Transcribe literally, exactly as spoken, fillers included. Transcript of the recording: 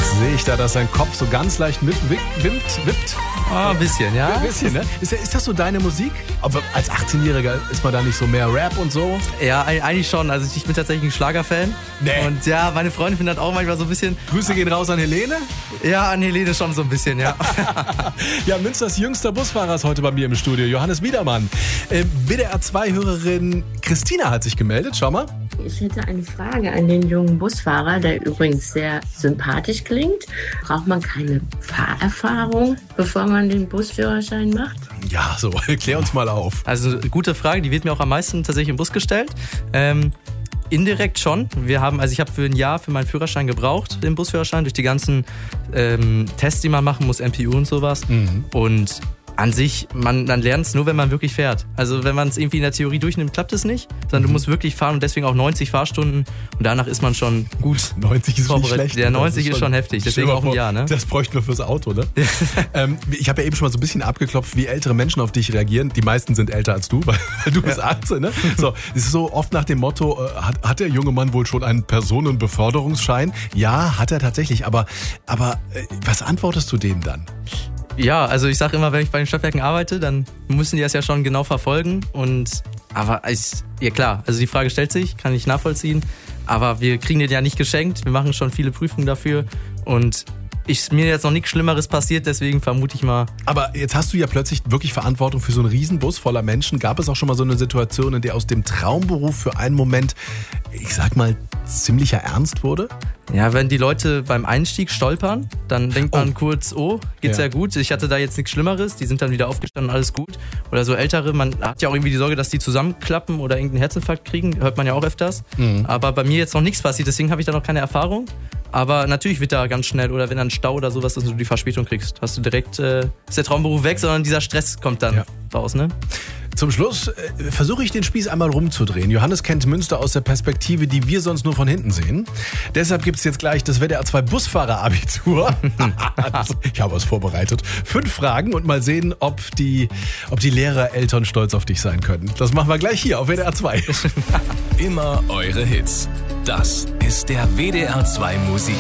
Sehe ich da, dass sein Kopf so ganz leicht mitwippt? Wippt? Ah, ein bisschen, ja. Ein bisschen, ne? Ist, ist das so deine Musik? Aber als achtzehnjähriger ist man da nicht so mehr Rap und so? Ja, eigentlich schon. Also ich bin tatsächlich ein Schlagerfan. Nee. Und ja, meine Freundde findet auch manchmal so ein bisschen... Grüße gehen raus an Helene? Ja, an Helene schon so ein bisschen, ja. Ja, Münsters jüngster Busfahrer ist heute bei mir im Studio, Johannes Biedermann. Äh, W D R zwei Hörerin Christina hat sich gemeldet, schau mal. Ich hätte eine Frage an den jungen Busfahrer, der übrigens sehr sympathisch klingt. Braucht man keine Fahrerfahrung, bevor man den Busführerschein macht? Ja, so, klär uns mal auf. Also gute Frage, die wird mir auch am meisten tatsächlich im Bus gestellt. Ähm, indirekt schon. Wir haben, also ich habe für ein Jahr für meinen Führerschein gebraucht, den Busführerschein, durch die ganzen ähm, Tests, die man machen muss, M P U und sowas. Mhm. Und an sich, man, man lernt es nur, wenn man wirklich fährt. Also wenn man es irgendwie in der Theorie durchnimmt, klappt es nicht. Sondern du musst wirklich fahren und deswegen auch neunzig Fahrstunden. Und danach ist man schon gut neunzig ist nicht schlecht. Ja, neunzig ist schon, ist schon heftig. Deswegen auch ein Jahr, ne? Das bräuchten wir fürs Auto, ne? ähm, ich habe ja eben schon mal so ein bisschen abgeklopft, wie ältere Menschen auf dich reagieren. Die meisten sind älter als du, weil, weil du bist ja achtzehn, ne? So, es ist so oft nach dem Motto, äh, hat, hat der junge Mann wohl schon einen Personenbeförderungsschein? Ja, hat er tatsächlich. Aber, aber äh, was antwortest du denen dann? Ja, also ich sage immer, wenn ich bei den Stadtwerken arbeite, dann müssen die das ja schon genau verfolgen. Und aber ich, ja klar, also die Frage stellt sich, kann ich nachvollziehen. Aber wir kriegen den ja nicht geschenkt. Wir machen schon viele Prüfungen dafür. Und ist mir jetzt noch nichts Schlimmeres passiert, deswegen vermute ich mal. Aber jetzt hast du ja plötzlich wirklich Verantwortung für so einen Riesenbus voller Menschen. Gab es auch schon mal so eine Situation, in der aus dem Traumberuf für einen Moment, ich sag mal, ziemlicher Ernst wurde? Ja, wenn die Leute beim Einstieg stolpern, dann denkt man oh. kurz, oh, geht's ja. ja gut. Ich hatte da jetzt nichts Schlimmeres, die sind dann wieder aufgestanden, alles gut. Oder so Ältere, man hat ja auch irgendwie die Sorge, dass die zusammenklappen oder irgendeinen Herzinfarkt kriegen, hört man ja auch öfters. Mhm. Aber bei mir jetzt noch nichts passiert, deswegen habe ich da noch keine Erfahrung. Aber natürlich wird da ganz schnell, oder wenn dann Stau oder sowas ist und du die Verspätung kriegst, hast du direkt, äh, ist der Traumberuf weg, sondern dieser Stress kommt dann ja. raus, ne? Zum Schluss äh, versuche ich den Spieß einmal rumzudrehen. Johannes kennt Münster aus der Perspektive, die wir sonst nur von hinten sehen. Deshalb gibt es jetzt gleich das W D R zwei Busfahrer-Abitur. Ich habe was vorbereitet. Fünf Fragen und mal sehen, ob die, ob die Lehrer-Eltern stolz auf dich sein können. Das machen wir gleich hier auf W D R zwei. Immer eure Hits. Das ist der W D R zwei Musik.